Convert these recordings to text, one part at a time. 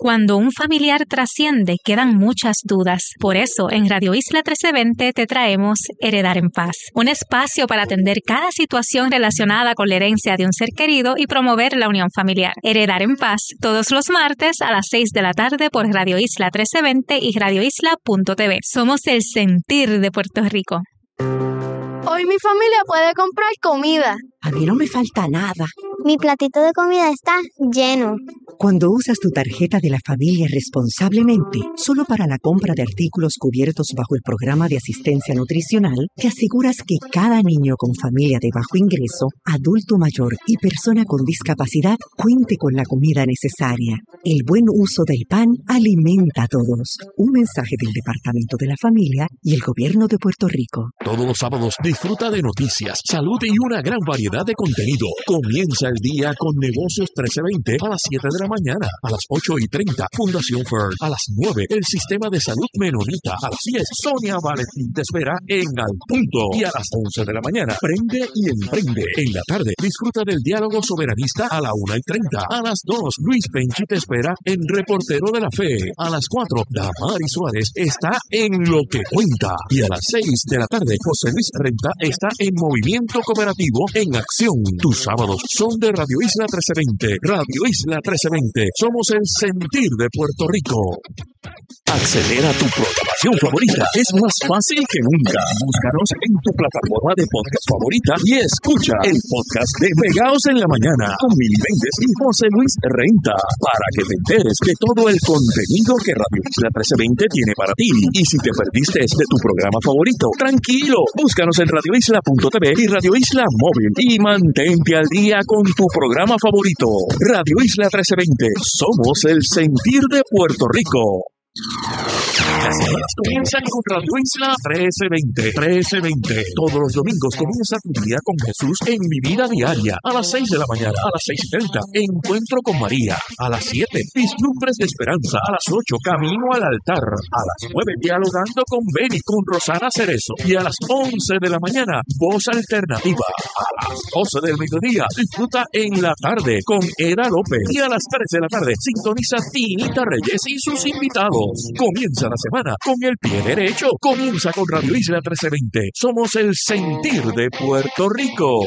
Cuando un familiar trasciende, quedan muchas dudas. Por eso, en Radio Isla 1320 te traemos Heredar en Paz, un espacio para atender cada situación relacionada con la herencia de un ser querido y promover la unión familiar. Heredar en Paz, todos los martes a las 6 de la tarde por Radio Isla 1320 y radioisla.tv. Somos el sentir de Puerto Rico. Hoy mi familia puede comprar comida. A mí no me falta nada. Mi platito de comida está lleno. Cuando usas tu tarjeta de la familia responsablemente, solo para la compra de artículos cubiertos bajo el programa de asistencia nutricional, te aseguras que cada niño con familia de bajo ingreso, adulto mayor y persona con discapacidad cuente con la comida necesaria. El buen uso del pan alimenta a todos. Un mensaje del Departamento de la Familia y el Gobierno de Puerto Rico. Todos los sábados disfruta de noticias, salud y una gran variedad de contenido. Comienza el día con Negocios 1320 a las 7 de la mañana. A las 8:30, Fundación Fern. A las 9, el Sistema de Salud Menonita. A las 10, Sonia Valentín te espera en Al Punto. Y a las 11 de la mañana, Prende y Emprende. En la tarde, disfruta del diálogo soberanista a la 1:30. A las 2, Luis Penchi te espera en Reportero de la Fe. A las 4, Damari Suárez está en Lo que Cuenta. Y a las 6 de la tarde, José Luis Renta está en Movimiento Cooperativo en Acción. Tus sábados son de Radio Isla 1320. Radio Isla 1320. Somos el sentir de Puerto Rico. Acceder a tu programación favorita es más fácil que nunca. Búscanos en tu plataforma de podcast favorita y escucha el podcast de Pegaos en la Mañana con Mili Méndez y José Luis Renta para que te enteres de todo el contenido que Radio Isla 1320 tiene para ti. Y si te perdiste de tu programa favorito, tranquilo, búscanos en radioisla.tv y Radio Isla Móvil y mantente al día con tu programa favorito. Radio Isla 1320, somos el sentir de Puerto Rico. Las semanas comienzan con Radio Isla 1320. Todos los domingos comienza tu día con Jesús en Mi Vida Diaria. A las 6 de la mañana, a las 6:30, Encuentro con María. A las 7, Vislumbres de Esperanza. A las 8, Camino al Altar. A las 9, Dialogando con Beni, con Rosana Cerezo. Y a las 11 de la mañana, Voz Alternativa. A las 12 del mediodía, disfruta en la tarde con Eda López. Y a las 3 de la tarde, sintoniza Tinita Reyes y sus invitados. Comienza la semana con el pie derecho. Comienza con Radio Isla 1320. Somos el sentir de Puerto Rico.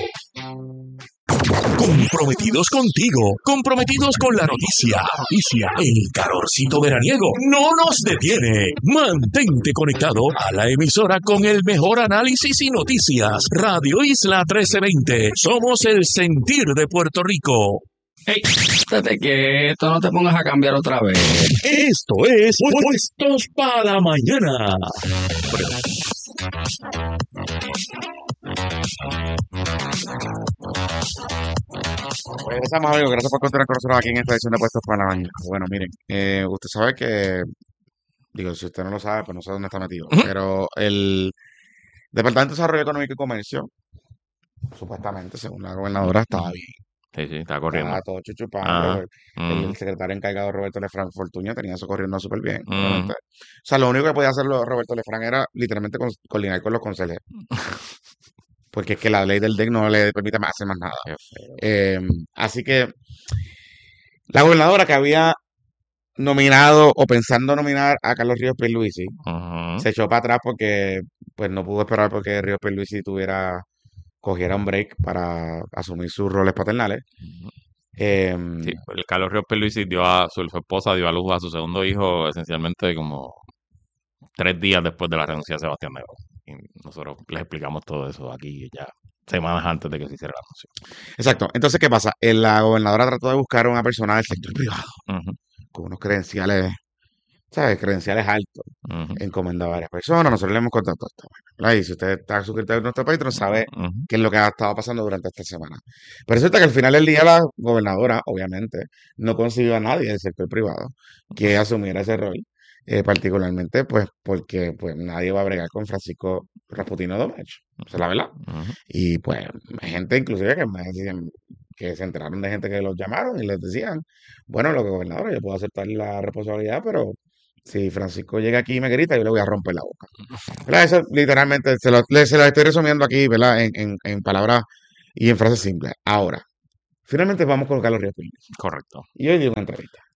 Comprometidos contigo, comprometidos con la noticia. El calorcito veraniego no nos detiene. Mantente conectado a la emisora con el mejor análisis y noticias. Radio Isla 1320. Somos el sentir de Puerto Rico. Hey, estate quieto, no te pongas a cambiar otra vez. Esto es Puestos para Mañana. Regresamos, amigos. Gracias por continuar con nosotros aquí en esta edición de Puestos para la Mañana. Bueno, miren, usted sabe que, digo, si usted no lo sabe, pues no sé dónde está metido, pero el Departamento de Desarrollo Económico y Comercio, supuestamente, según la gobernadora, estaba bien. Sí, está corriendo. Estaba todo chuchupando. El secretario encargado, Roberto Lefranc Fortuño, tenía eso corriendo súper bien. O sea, lo único que podía hacer Roberto Lefranc era literalmente coordinar con los consejeros. Porque es que la ley del DEC no le permite más hacer más nada. Así que la gobernadora que había nominado o pensando nominar a Carlos Ríos Pierluisi se echó para atrás porque pues no pudo esperar porque Ríos Pierluisi cogiera un break para asumir sus roles paternales. Sí, el Carlos Ríos Pierluisi su esposa dio a luz a su segundo hijo esencialmente como 3 días después de la renuncia de Sebastián Negro. Y nosotros les explicamos todo eso aquí ya semanas antes de que se hiciera el anuncio. Exacto. Entonces, ¿qué pasa? La gobernadora trató de buscar a una persona del sector privado con unos credenciales, ¿sabes? Credenciales altos. Encomendó a varias personas. Nosotros le hemos contado esto. ¿Verdad? Y si usted está suscrito a nuestro Patreon, sabe qué es lo que ha estado pasando durante esta semana. Pero resulta que al final del día la gobernadora, obviamente, no consiguió a nadie del sector privado que asumiera ese rol. Particularmente, pues, porque pues nadie va a bregar con Francisco Rasputino Domech. Esa es la verdad. Y pues, hay gente inclusive que me decían que se enteraron de gente que los llamaron y les decían, bueno, lo que gobernadora, yo puedo aceptar la responsabilidad, pero si Francisco llega aquí y me grita, yo le voy a romper la boca. ¿Verdad? Eso literalmente se lo estoy resumiendo aquí, ¿verdad? En palabras y en frases simples. Ahora, finalmente vamos con Carlos Ríos Pierluisi. Correcto. Y hoy dio una entrevista.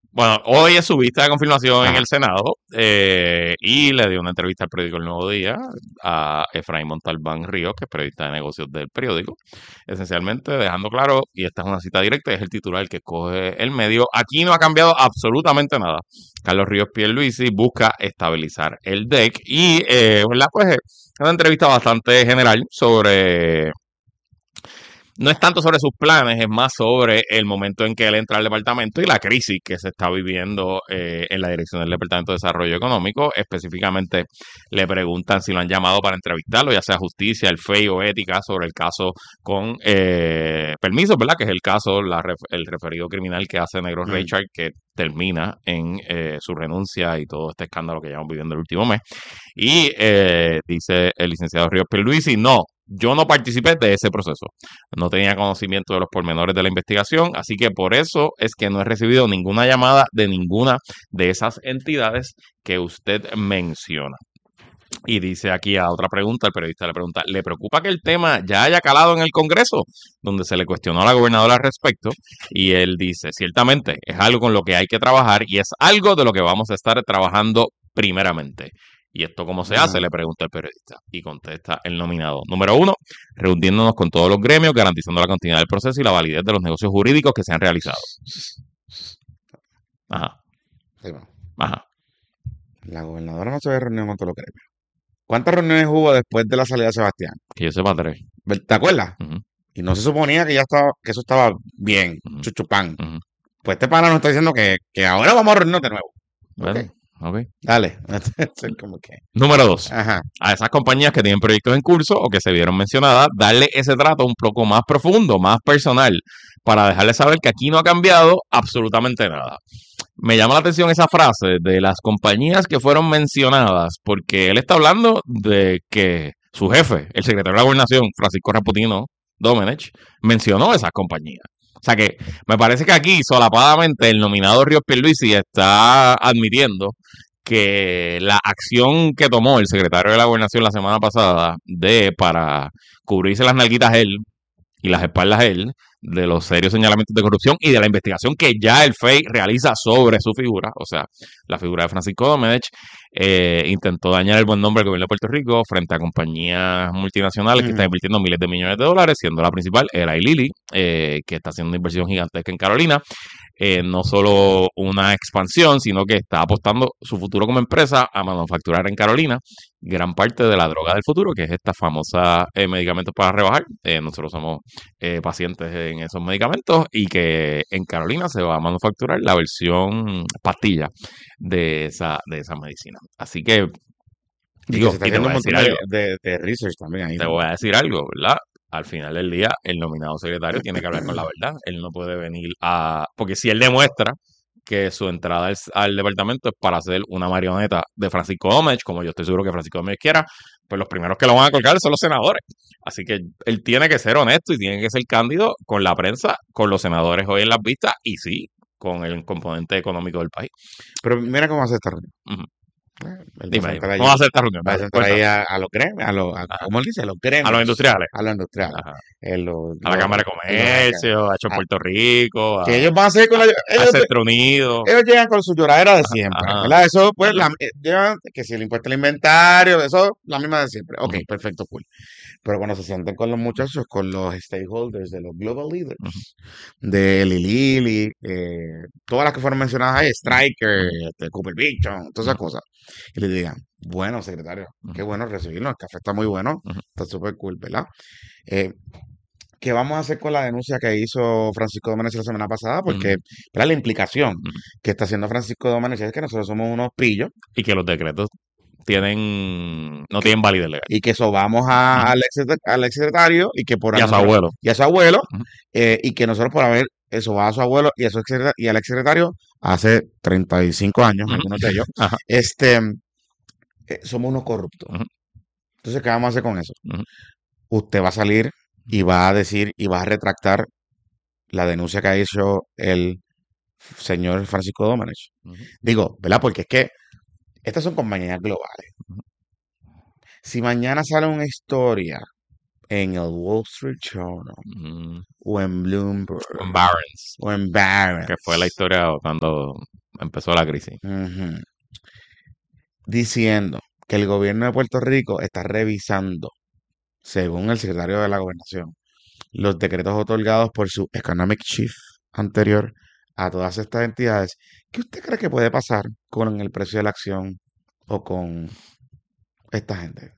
Bueno, hoy es su vista de confirmación en el Senado y le dio una entrevista al periódico El Nuevo Día a Efraín Montalbán Ríos, que es periodista de negocios del periódico, esencialmente dejando claro, y esta es una cita directa, es el titular que coge el medio: aquí no ha cambiado absolutamente nada. Carlos Ríos Pierluisi busca estabilizar el DEC y, ¿verdad? Pues es una entrevista bastante general sobre... No es tanto sobre sus planes, es más sobre el momento en que él entra al departamento y la crisis que se está viviendo en la dirección del Departamento de Desarrollo Económico. Específicamente le preguntan si lo han llamado para entrevistarlo, ya sea justicia, el FEI o ética, sobre el caso con permisos, ¿verdad? Que es el caso, el referido criminal que hace Negro Richard, que termina en su renuncia y todo este escándalo que llevamos viviendo el último mes. Y dice el licenciado Ríos Pierluisi: no, yo no participé de ese proceso. No tenía conocimiento de los pormenores de la investigación, así que por eso es que no he recibido ninguna llamada de ninguna de esas entidades que usted menciona. Y dice aquí a otra pregunta, el periodista le pregunta: ¿le preocupa que el tema ya haya calado en el Congreso? Donde se le cuestionó a la gobernadora al respecto, y él dice: ciertamente, es algo con lo que hay que trabajar y es algo de lo que vamos a estar trabajando primeramente. ¿Y esto cómo se hace?, le pregunta el periodista. Y contesta el nominado: número 1, reuniéndonos con todos los gremios, garantizando la continuidad del proceso y la validez de los negocios jurídicos que se han realizado. Ajá. Ajá. La gobernadora no se ve reunión con todos los gremios. ¿Cuántas reuniones hubo después de la salida de Sebastián? Que yo sepa 3. ¿Te acuerdas? Y no se suponía que que eso estaba bien, chuchupán. Pues este pana nos está diciendo que ahora vamos a reunirnos de nuevo. Bueno, okay. Dale. Número 2. A esas compañías que tienen proyectos en curso o que se vieron mencionadas, darle ese trato un poco más profundo, más personal, para dejarles saber que aquí no ha cambiado absolutamente nada. Me llama la atención esa frase de las compañías que fueron mencionadas, porque él está hablando de que su jefe, el secretario de la Gobernación, Francisco Raputino Domenech, mencionó esas compañías. O sea que me parece que aquí, solapadamente, el nominado Ríos Pierluisi está admitiendo que la acción que tomó el secretario de la Gobernación la semana pasada para cubrirse las nalguitas él y las espaldas él, de los serios señalamientos de corrupción y de la investigación que ya el FEI realiza sobre su figura, o sea, la figura de Francisco Domenech, intentó dañar el buen nombre del gobierno de Puerto Rico frente a compañías multinacionales que están invirtiendo miles de millones de dólares, siendo la principal Eli Lilly, que está haciendo una inversión gigantesca en Carolina. No solo una expansión, sino que está apostando su futuro como empresa a manufacturar en Carolina gran parte de la droga del futuro, que es esta famosa medicamentos para rebajar. Nosotros somos pacientes en esos medicamentos, y que en Carolina se va a manufacturar la versión pastilla de esa medicina. Así que, digo, y te voy a decir algo de research también ahí. Te voy a decir algo, ¿verdad? Al final del día, el nominado secretario tiene que hablar con la verdad. Él no puede venir porque si él demuestra que su entrada al departamento es para hacer una marioneta de Francisco Domenech, como yo estoy seguro que Francisco Domenech quiera, pues los primeros que lo van a colgar son los senadores. Así que él tiene que ser honesto y tiene que ser cándido con la prensa, con los senadores hoy en las vistas, y sí, con el componente económico del país. Pero mira cómo hace esta reunión. Dime, ¿cómo va a ser esta reunión? Va a sentar ahí a los gremios, ¿cómo él dice? A los gremios. A los industriales. A los industriales. A la Cámara de Comercio, a Hecho Puerto Rico. Que ellos van a hacer con al Centro Unido. Ellos llegan con su lloradera de siempre, ¿verdad? Eso, pues, llevan, que si el impuesto al inventario, eso, la misma de siempre. Ok, perfecto, cool. Pero cuando se sienten con los muchachos, con los stakeholders, de los global leaders, de Lili, todas las que fueron mencionadas ahí, Stryker, Cooper Beecham, todas esas cosas, y le digan: bueno, secretario, qué bueno recibirlo, el café está muy bueno, está súper cool, ¿verdad? ¿Qué vamos a hacer con la denuncia que hizo Francisco Domenech la semana pasada? Porque la implicación que está haciendo Francisco Domenech es que nosotros somos unos pillos. Y que los decretos no tienen validez legal. Y que sobamos al exsecretario y que por y a su abuelo. Y a su abuelo, y que nosotros por haber sobado a su abuelo y al exsecretario hace 35 años, algunos de ellos, somos unos corruptos. Entonces, ¿qué vamos a hacer con eso? Usted va a salir y va a decir y va a retractar la denuncia que ha hecho el señor Francisco Domenech. Digo, ¿verdad? Porque es que estas son compañías globales. Si mañana sale una historia en el Wall Street Journal o en Bloomberg o en Barron's, que fue la historia cuando empezó la crisis. Diciendo que el gobierno de Puerto Rico está revisando, según el secretario de la Gobernación, los decretos otorgados por su Economic Chief anterior a todas estas entidades. ¿Qué usted cree que puede pasar con el precio de la acción o con esta gente?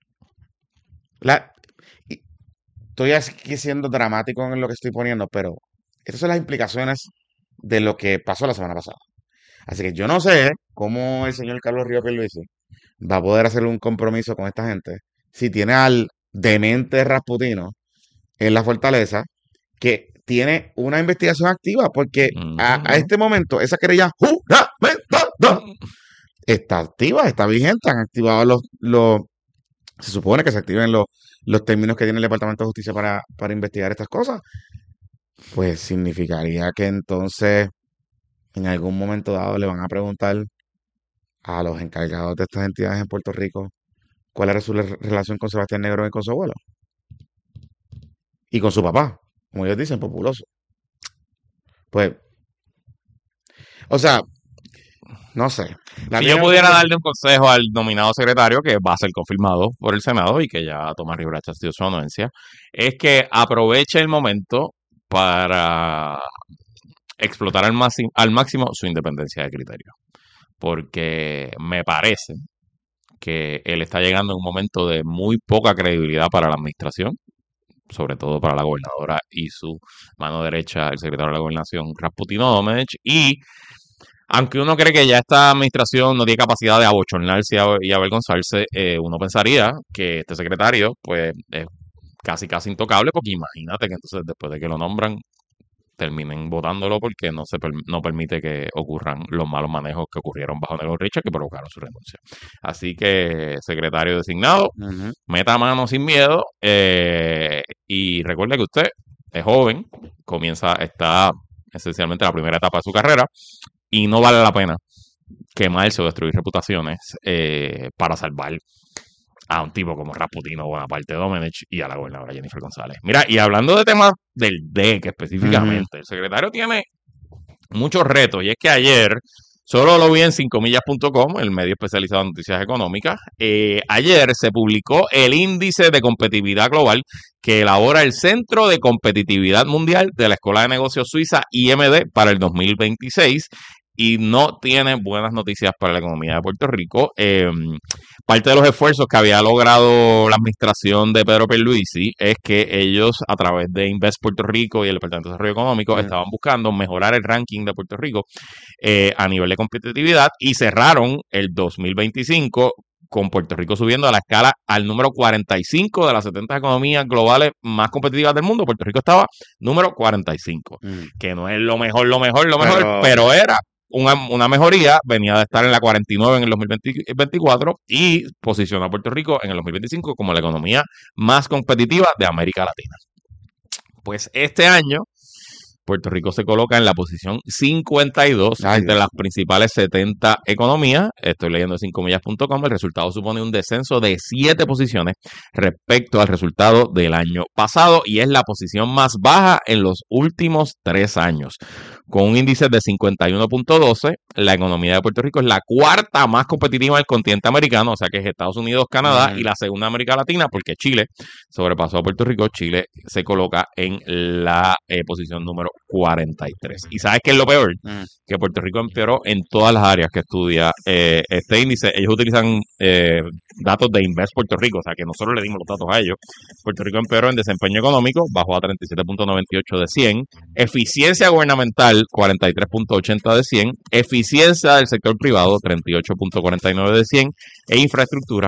Estoy aquí siendo dramático en lo que estoy poniendo, pero estas son las implicaciones de lo que pasó la semana pasada. Así que yo no sé cómo el señor Carlos Río Pierluisi va a poder hacer un compromiso con esta gente si tiene al demente Rasputino en la fortaleza que tiene una investigación activa, porque a este momento esa querella está activa, está vigente, han activado se supone que se activen los términos que tiene el Departamento de Justicia para investigar estas cosas. Pues significaría que entonces en algún momento dado le van a preguntar a los encargados de estas entidades en Puerto Rico cuál era su relación con Sebastián Negrón y con su abuelo. Y con su papá, como ellos dicen, populoso. Pues, o sea, no sé. Si yo pudiera darle un consejo al nominado secretario, que va a ser confirmado por el Senado y que ya Tomás Rivera ha sido su anuencia, es que aproveche el momento para explotar al máximo su independencia de criterio. Porque me parece que él está llegando en un momento de muy poca credibilidad para la administración, sobre todo para la gobernadora y su mano derecha, el secretario de la Gobernación, Rasputino Domenech, y aunque uno cree que ya esta administración no tiene capacidad de abochornarse y avergonzarse, uno pensaría que este secretario pues es casi intocable, porque imagínate que entonces después de que lo nombran terminen votándolo porque no permite que ocurran los malos manejos que ocurrieron bajo Negro Richard, que provocaron su renuncia. Así que, secretario designado, meta mano sin miedo, y recuerde que usted es joven, está esencialmente la primera etapa de su carrera, y no vale la pena quemarse o destruir reputaciones para salvar a un tipo como Rasputino Bonaparte Domenech y a la gobernadora Jennifer González. Mira, y hablando de temas del DEC específicamente, el secretario tiene muchos retos, y es que ayer, solo lo vi en 5millas.com, el medio especializado en noticias económicas, ayer se publicó el índice de competitividad global que elabora el Centro de Competitividad Mundial de la Escuela de Negocios Suiza IMD para el 2026, y no tiene buenas noticias para la economía de Puerto Rico. Parte de los esfuerzos que había logrado la administración de Pedro Pierluisi es que ellos, a través de Invest Puerto Rico y el Departamento de Desarrollo Económico, estaban buscando mejorar el ranking de Puerto Rico a nivel de competitividad, y cerraron el 2025 con Puerto Rico subiendo a la escala al número 45 de las 70 economías globales más competitivas del mundo. Puerto Rico estaba número 45, que no es lo mejor, pero era una mejoría. Venía de estar en la 49 en el 2024 y posicionó a Puerto Rico en el 2025 como la economía más competitiva de América Latina. Pues este año Puerto Rico se coloca en la posición 52 entre las principales 70 economías. Estoy leyendo 5millas.com. El resultado supone un descenso de 7 posiciones respecto al resultado del año pasado, y es la posición más baja en los últimos 3 años. Con un índice de 51.12, la economía de Puerto Rico es la cuarta más competitiva del continente americano, o sea que es Estados Unidos, Canadá, y la segunda América Latina, porque Chile sobrepasó a Puerto Rico. Chile se coloca en la posición número 43. ¿Y sabes qué es lo peor? Que Puerto Rico empeoró en todas las áreas que estudia este índice. Ellos utilizan datos de Invest Puerto Rico, o sea que nosotros le dimos los datos a ellos. Puerto Rico empeoró en desempeño económico, bajó a 37.98 de 100, eficiencia gubernamental 43.80 de 100, eficiencia del sector privado 38.49 de 100, e infraestructura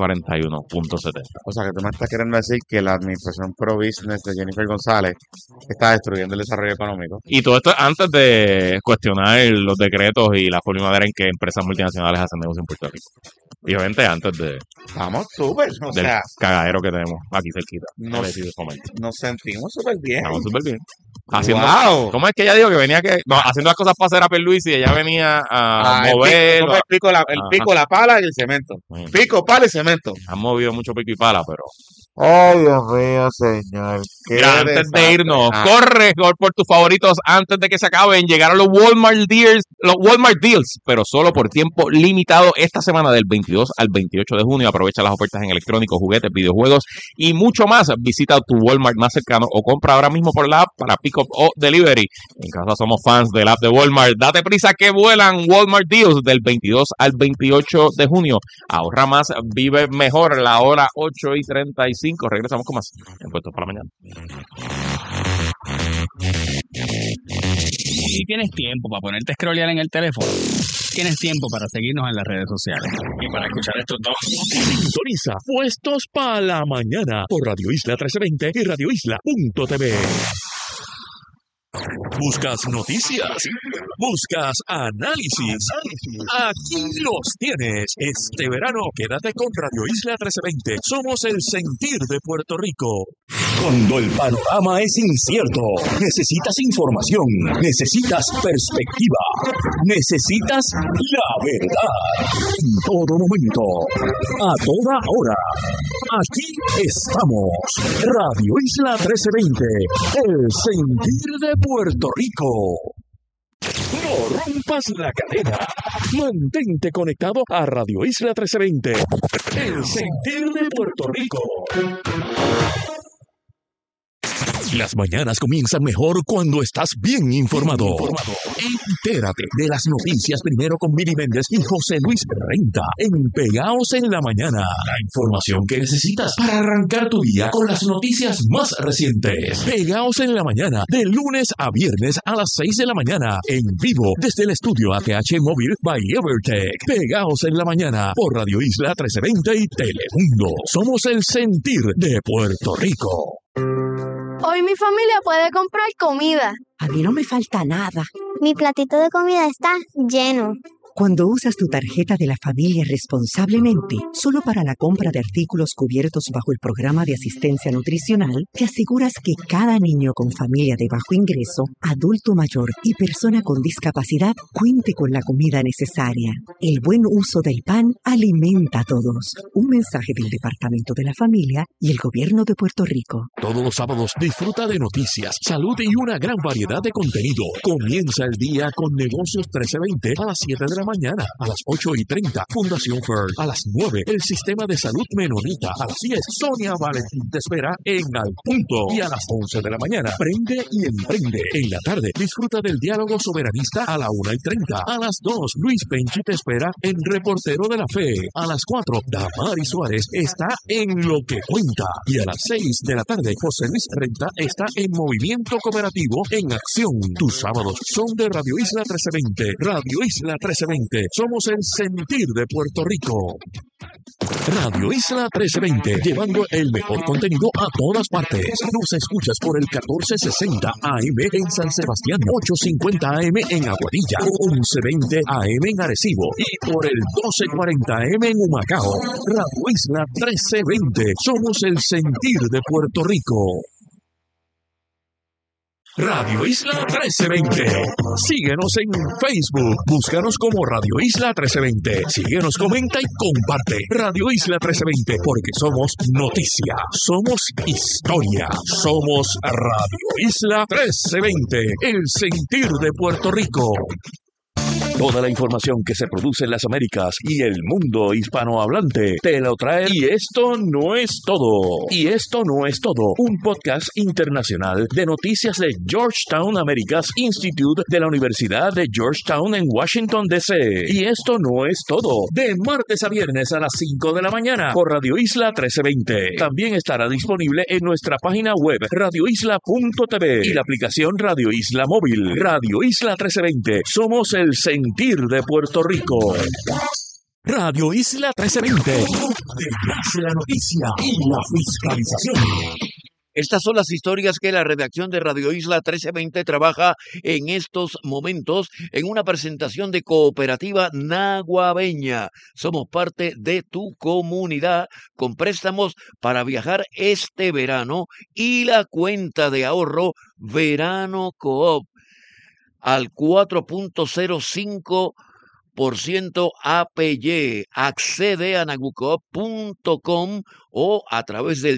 41.70. O sea que tú me estás queriendo decir que la administración pro-business de Jennifer González está destruyendo el desarrollo económico. Y todo esto antes de cuestionar los decretos y la forma y manera en que empresas multinacionales hacen negocio en Puerto Rico. Y obviamente antes de... Estamos súper, o del sea... cagadero que tenemos aquí cerquita. Nos sentimos súper bien. Estamos súper bien. Haciendo, ¿cómo es que ella dijo que venía haciendo las cosas para hacer a Pierluisi, y ella venía a mover... El pico, la pala y el cemento. Pico, pala y cemento. Han movido mucho pico y pala, pero Ay, Dios mío, señor. Mira, antes de irnos, corre por tus favoritos antes de que se acaben. Llegaron los Walmart Deals, pero solo por tiempo limitado esta semana del 22 al 28 de junio. Aprovecha las ofertas en electrónicos, juguetes, videojuegos y mucho más. Visita tu Walmart más cercano o compra ahora mismo por la app para pick-up o delivery. En casa somos fans del app de Walmart. Date prisa que vuelan Walmart Deals del 22 al 28 de junio. Ahorra más, vive mejor. La hora 8:35. Regresamos con más en Puestos para la Mañana. Y tienes tiempo para ponerte a scrollear en el teléfono. Tienes tiempo para seguirnos en las redes sociales. Y para escuchar estos dos. Sintoniza Puestos para la Mañana por Radio Isla 1320 y radioisla.tv. ¿Buscas noticias? ¿Buscas análisis? Aquí los tienes. Este verano quédate con Radio Isla 1320. Somos el sentir de Puerto Rico. Cuando el panorama es incierto, necesitas información, necesitas perspectiva, necesitas la verdad. En todo momento, a toda hora. Aquí estamos. Radio Isla 1320. El sentir de Puerto Rico. No rompas la cadena. Mantente conectado a Radio Isla 1320. El sentir de Puerto Rico. Las mañanas comienzan mejor cuando estás bien informado. Entérate de las noticias primero con Miri Méndez y José Luis Renta en Pegaos en la Mañana. La información que necesitas para arrancar tu día con las noticias más recientes. Pegaos en la Mañana, de lunes a viernes a las 6 de la mañana. En vivo desde el estudio ATH Móvil by Evertech. Pegaos en la Mañana por Radio Isla 1320 y Telemundo. Somos el sentir de Puerto Rico. Hoy mi familia puede comprar comida. A mí no me falta nada. Mi platito de comida está lleno. Cuando usas tu tarjeta de la familia responsablemente, solo para la compra de artículos cubiertos bajo el programa de asistencia nutricional, te aseguras que cada niño con familia de bajo ingreso, adulto mayor y persona con discapacidad cuente con la comida necesaria. El buen uso del pan alimenta a todos. Un mensaje del Departamento de la Familia y el Gobierno de Puerto Rico. Todos los sábados disfruta de noticias, salud y una gran variedad de contenido. Comienza el día con Negocios 1320 a las 7 de la mañana, a las 8:30, Fundación Fern, a las 9, el Sistema de Salud Menonita, a las 10, Sonia Valentín te espera en Al Punto, y a las 11 de la mañana, Prende y Emprende. En la tarde, disfruta del diálogo soberanista a la 1:30, a las 2, Luis Penchi te espera en Reportero de la Fe, a las 4, Damari Suárez está en Lo que Cuenta, y a las 6 de la tarde, José Luis Renta está en Movimiento Cooperativo en Acción. Tus sábados son de Radio Isla 1320, Radio Isla 1320. Somos el sentir de Puerto Rico. Radio Isla 1320, llevando el mejor contenido a todas partes. Nos escuchas por el 1460 AM en San Sebastián, 850 AM en Aguadilla, 1120 AM en Arecibo y por el 1240 AM en Humacao. Radio Isla 1320, somos el sentir de Puerto Rico. Radio Isla 1320. Síguenos en Facebook. Búscanos como Radio Isla 1320. Síguenos, comenta y comparte. Radio Isla 1320, porque somos noticia, somos historia, somos Radio Isla 1320, el sentir de Puerto Rico. Toda la información que se produce en las Américas y el mundo hispanohablante te lo trae. Y esto no es todo. Y esto no es todo. Un podcast internacional de noticias de Georgetown Americas Institute de la Universidad de Georgetown en Washington, D.C. Y esto no es todo. De martes a viernes a las 5 de la mañana por Radio Isla 1320. También estará disponible en nuestra página web radioisla.tv y la aplicación Radio Isla Móvil. Radio Isla 1320. Somos el sentir de Puerto Rico. Radio Isla 1320. Detrás de la noticia y la fiscalización. Estas son las historias que la redacción de Radio Isla 1320 trabaja en estos momentos en una presentación de Cooperativa Naguabeña. Somos parte de tu comunidad con préstamos para viajar este verano y la cuenta de ahorro Verano Coop al 4.05 10% APY. Accede a nagucoop.com o a través del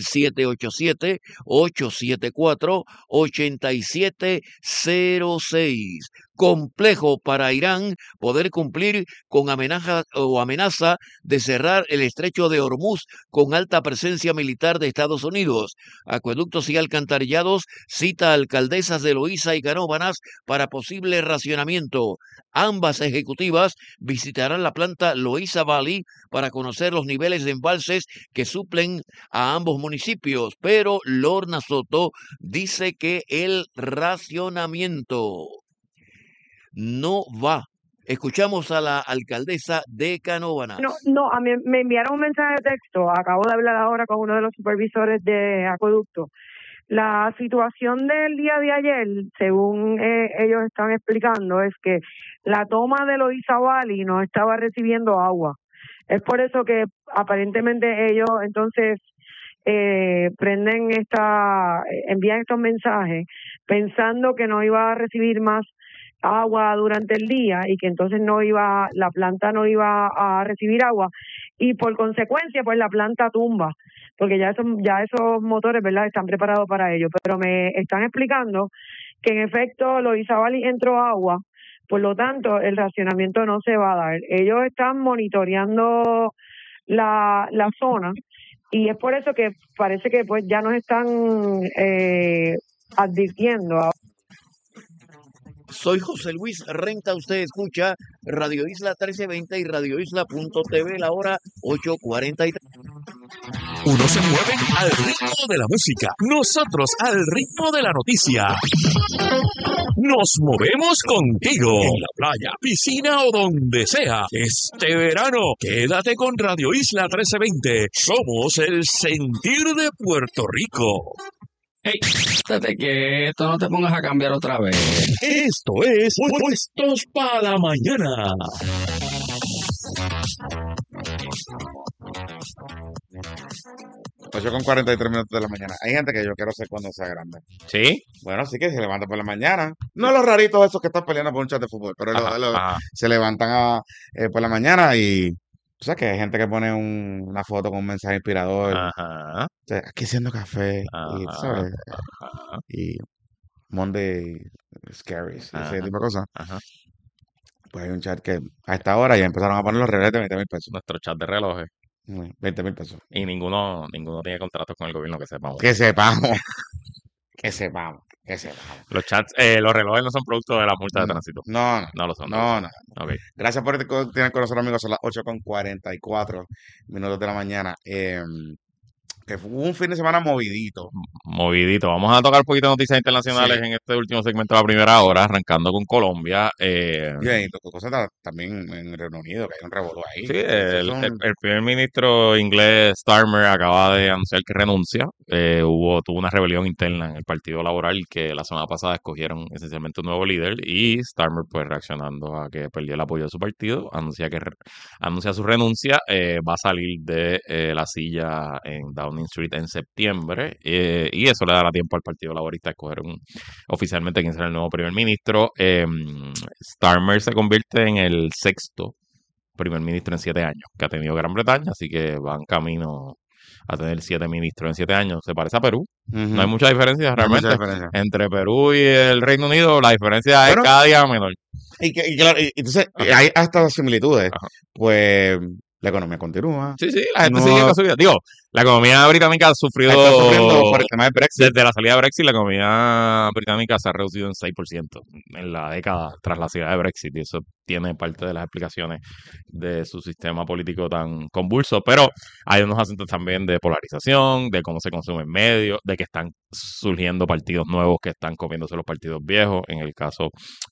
787-874-8706. Complejo para Irán poder cumplir con amenaza de cerrar el estrecho de Hormuz con alta presencia militar de Estados Unidos. Acueductos y Alcantarillados cita a alcaldesas de Loíza y Canóvanas para posible racionamiento. Ambas ejecutivas visitarán la planta Loíza Valley para conocer los niveles de embalses que suplen a ambos municipios, pero Lorna Soto dice que el racionamiento no va. Escuchamos a la alcaldesa de Canóvanas. No, a mí me enviaron un mensaje de texto, acabo de hablar ahora con uno de los supervisores de acueducto. La situación del día de ayer, según ellos están explicando, es que la toma de Loíza Valley no estaba recibiendo agua. Es por eso que aparentemente ellos entonces envían estos mensajes pensando que no iba a recibir más agua durante el día y que entonces la planta no iba a recibir agua y por consecuencia pues la planta tumba, porque ya esos motores, ¿verdad?, están preparados para ello, pero me están explicando que en efecto Loíza Valley entró agua, por lo tanto el racionamiento no se va a dar. Ellos están monitoreando la zona y es por eso que parece que pues ya nos están advirtiendo. Soy José Luis Renta, usted escucha Radio Isla 1320 y radioisla.tv, la hora 8:43. Uno se mueve al ritmo de la música, nosotros al ritmo de la noticia. Nos movemos contigo en la playa, piscina o donde sea. Este verano, quédate con Radio Isla 1320. Somos el sentir de Puerto Rico. Hey, estate quieto, no te pongas a cambiar otra vez. Esto es Puestos para la Mañana. 8:43 de la mañana. Hay gente que yo quiero ser cuando sea grande. ¿Sí? Bueno, sí que se levanta por la mañana. No los raritos esos que están peleando por un chat de fútbol, pero se levantan por la mañana y... O sea, que hay gente que pone una foto con un mensaje inspirador. Ajá. O sea, aquí haciendo café. Y, ¿sabes? Y Monday Scaries. Ese tipo de cosas. Ajá. Pues hay un chat que a esta hora ya empezaron a poner los relojes de 20,000 pesos. Nuestro chat de relojes. 20,000 pesos. Y ninguno tiene contratos con el gobierno, que sepamos. Que sepamos. Que sepamos. Los chats, los relojes no son producto de la multa de tránsito. No lo son. No. Okay. Gracias por tener con nosotros, amigos. Son las 8:44 de la mañana. Que fue un fin de semana movidito. Vamos a tocar un poquito de noticias internacionales en este último segmento de la primera hora, arrancando con Colombia. Y cosas también en el Reino Unido, que hay un revolú ahí. Sí, el primer ministro inglés Starmer acaba de anunciar que renuncia. Tuvo una rebelión interna en el Partido Laboral que la semana pasada escogieron esencialmente un nuevo líder y Starmer, pues reaccionando a que perdió el apoyo de su partido, anuncia su renuncia. Va a salir de la silla en Downing Street en septiembre y eso le dará tiempo al Partido Laborista a escoger oficialmente quién será el nuevo primer ministro. Starmer se convierte en el sexto primer ministro en 7 años que ha tenido Gran Bretaña, así que van camino a tener 7 ministros en 7 años. Se parece a Perú. No hay mucha diferencia realmente entre Perú y el Reino Unido. La diferencia es cada día menor. Y claro, entonces hay hasta similitudes. Ajá. Pues la economía continúa. Sí, la gente sigue con su vida. Digo, la economía británica ha sufrido por el tema del Brexit. Desde la salida de Brexit, la economía británica se ha reducido en 6% en la década tras la salida de Brexit, y eso tiene parte de las explicaciones de su sistema político tan convulso, pero hay unos asuntos también de polarización, de cómo se consumen medios, de que están surgiendo partidos nuevos que están comiéndose los partidos viejos. En el caso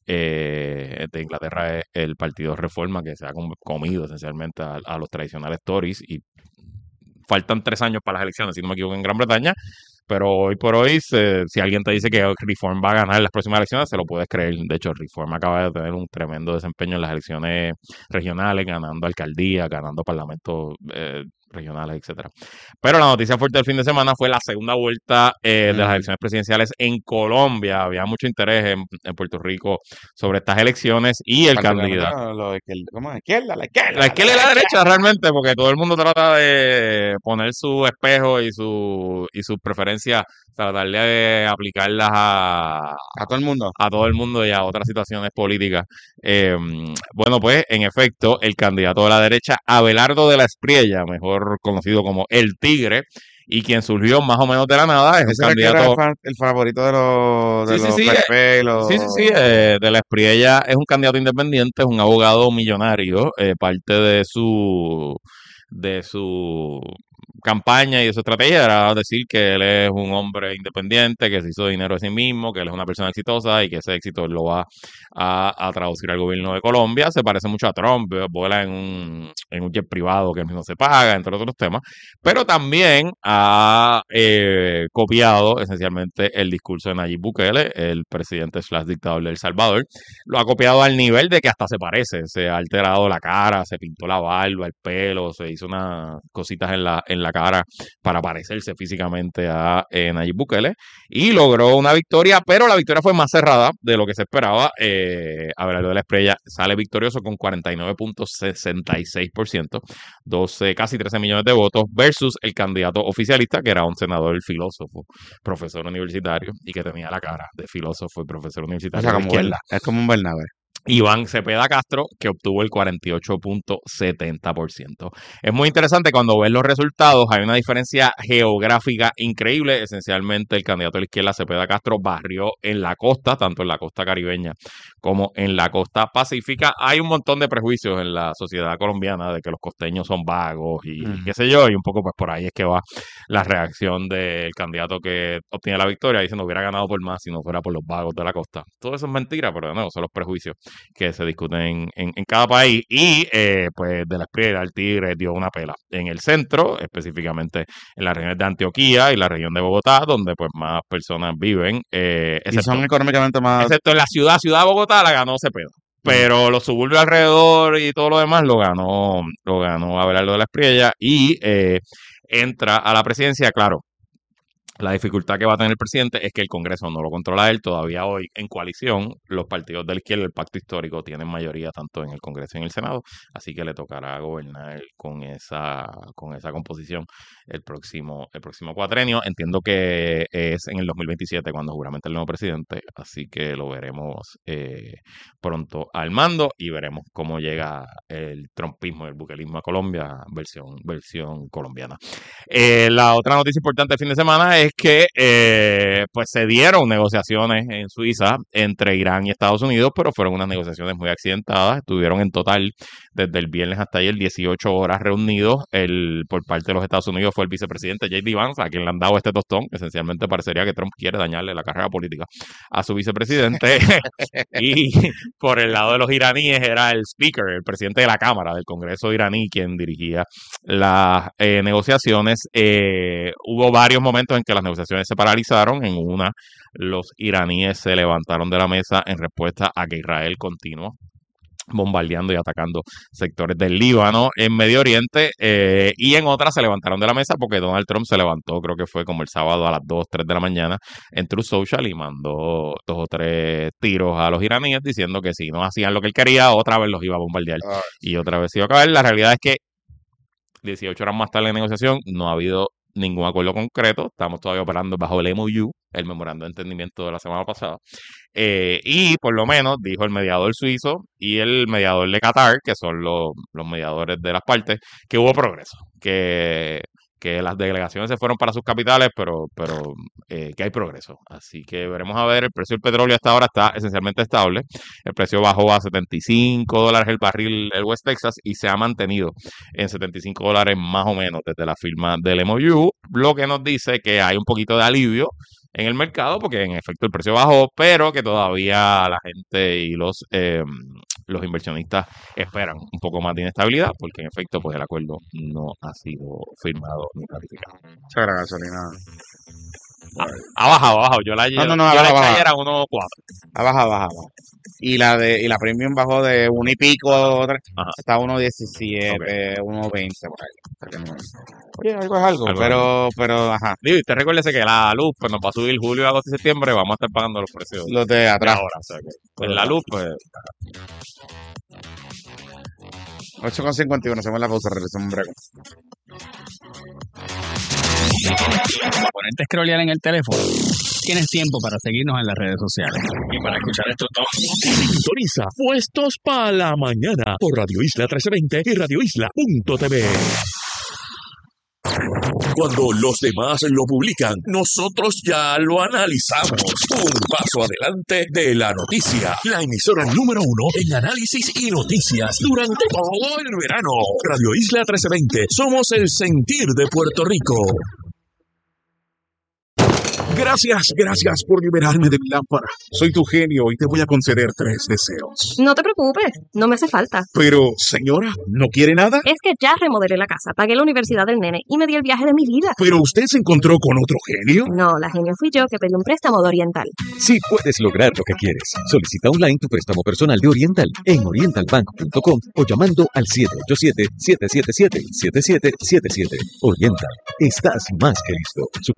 de Inglaterra es el Partido Reforma, que se ha comido esencialmente a los tradicionales Tories, y faltan 3 años para las elecciones, si no me equivoco, en Gran Bretaña, pero hoy por hoy, si alguien te dice que Reform va a ganar las próximas elecciones, se lo puedes creer. De hecho, Reform acaba de tener un tremendo desempeño en las elecciones regionales, ganando alcaldía, ganando parlamento regionales, etcétera. Pero la noticia fuerte del fin de semana fue la segunda vuelta de las elecciones presidenciales en Colombia. Había mucho interés en Puerto Rico sobre estas elecciones y el candidato. ¿Cómo es? La izquierda y la derecha realmente, porque todo el mundo trata de poner su espejo y sus preferencias, tratar de aplicarlas a todo el mundo. A todo el mundo y a otras situaciones políticas. Bueno, pues, en efecto, el candidato de la derecha, Abelardo de la Espriella, mejor conocido como El Tigre, y quien surgió más o menos de la nada, es el candidato... el favorito de los Sí, de la Espriella es un candidato independiente, es un abogado millonario, parte de su campaña y de su estrategia era decir que él es un hombre independiente, que se hizo dinero de sí mismo, que él es una persona exitosa y que ese éxito lo va a traducir al gobierno de Colombia. Se parece mucho a Trump, vuela en un jet privado que él mismo se paga, entre otros temas, pero también ha copiado esencialmente el discurso de Nayib Bukele, el presidente / dictador de El Salvador. Lo ha copiado al nivel de que hasta se parece, se ha alterado la cara, se pintó la barba, el pelo, se hizo unas cositas en la cara para parecerse físicamente a Nayib Bukele y logró una victoria, pero la victoria fue más cerrada de lo que se esperaba. Abelardo de la Espriella sale victorioso con 49.66%, casi 13 millones de votos, versus el candidato oficialista, que era un senador filósofo, profesor universitario, y que tenía la cara de filósofo y profesor universitario. O sea, es como un Bernabé. Iván Cepeda Castro, que obtuvo el 48.70%. Es muy interesante cuando ves los resultados, hay una diferencia geográfica increíble. Esencialmente, el candidato de la izquierda, Cepeda Castro, barrió en la costa, tanto en la costa caribeña como en la costa pacífica. Hay un montón de prejuicios en la sociedad colombiana de que los costeños son vagos y qué sé yo, y un poco pues por ahí es que va la reacción del candidato que obtiene la victoria. Dice, no hubiera ganado por más si no fuera por los vagos de la costa. Todo eso es mentira, pero de nuevo, son los prejuicios que se discuten en cada país. Y pues de la Espriella, el Tigre dio una pela en el centro, específicamente en las regiones de Antioquia y la región de Bogotá, donde pues más personas viven. Y son económicamente más... Excepto en la ciudad de Bogotá la ganó Cepeda. Pero los suburbios alrededor y todo lo demás lo ganó Abelardo de la Espriella y entra a la presidencia, claro. La dificultad que va a tener el presidente es que el Congreso no lo controla él. Todavía hoy, en coalición, los partidos de la izquierda, el pacto histórico, tienen mayoría tanto en el Congreso y en el Senado, así que le tocará gobernar con esa composición el próximo cuatrenio. Entiendo que es en el 2027 cuando juramente el nuevo presidente, así que lo veremos pronto al mando y veremos cómo llega el trumpismo y el bukelismo a Colombia, versión colombiana. La otra noticia importante del fin de semana es que pues se dieron negociaciones en Suiza entre Irán y Estados Unidos, pero fueron unas negociaciones muy accidentadas. Estuvieron en total desde el viernes hasta ayer 18 horas reunidos. Por parte de los Estados Unidos fue el vicepresidente J.D. Vance, a quien le han dado este tostón. Esencialmente parecería que Trump quiere dañarle la carrera política a su vicepresidente. Y por el lado de los iraníes era el speaker, el presidente de la Cámara del Congreso iraní, quien dirigía las negociaciones. Hubo varios momentos en que las negociaciones se paralizaron. En una, los iraníes se levantaron de la mesa en respuesta a que Israel continuó bombardeando y atacando sectores del Líbano en Medio Oriente, y en otra se levantaron de la mesa porque Donald Trump se levantó, creo que fue como el sábado a las 2, 3 de la mañana en Truth Social y mandó 2 o 3 tiros a los iraníes diciendo que si no hacían lo que él quería, otra vez los iba a bombardear y otra vez iba a acabar. La realidad es que 18 horas más tarde de negociación no ha habido ningún acuerdo concreto. Estamos todavía operando bajo el MOU, el memorando de entendimiento de la semana pasada. Y por lo menos dijo el mediador suizo y el mediador de Qatar, que son los mediadores de las partes, que hubo progreso, que las delegaciones se fueron para sus capitales, pero que hay progreso. Así que veremos a ver. El precio del petróleo hasta ahora está esencialmente estable. El precio bajó a $75 el barril el West Texas y se ha mantenido en $75 más o menos desde la firma del MOU, lo que nos dice que hay un poquito de alivio en el mercado, porque en efecto el precio bajó, pero que todavía la gente y los inversionistas esperan un poco más de inestabilidad, porque en efecto pues el acuerdo no ha sido firmado ni ratificado. Muchas gracias, gasolina. Ha bajado. Yo la ha eché ayer a 1.4. Ha bajado. Y la Premium bajó de 1 y pico, está a 1.17, 1.20 por ahí. Oye, algo es algo, pero ajá. Digo, y usted recuérdese que la luz, pues nos va a subir julio, agosto y septiembre, vamos a estar pagando los precios. Los de atrás. Ahora, o sea que, pues la luz, pues... 8.51, hacemos la pausa, regresamos en breve. Para ponerte a scrollear en el teléfono, tienes tiempo para seguirnos en las redes sociales. Y para escuchar esto todo. Sintoniza Puestos para la Mañana por Radio Isla 1320 y radioisla.tv. Cuando los demás lo publican, nosotros ya lo analizamos. Un paso adelante de la noticia. La emisora número 1 en análisis y noticias durante todo el verano. Radio Isla 1320. Somos el sentir de Puerto Rico. Gracias por liberarme de mi lámpara. Soy tu genio y te voy a conceder 3 deseos. No te preocupes, no me hace falta. Pero, señora, ¿no quiere nada? Es que ya remodelé la casa, pagué la universidad del nene y me di el viaje de mi vida. ¿Pero usted se encontró con otro genio? No, la genio fui yo que pedí un préstamo de Oriental. Sí puedes lograr lo que quieres. Solicita online tu préstamo personal de Oriental en orientalbank.com o llamando al 787-777-7777. Oriental, estás más que listo.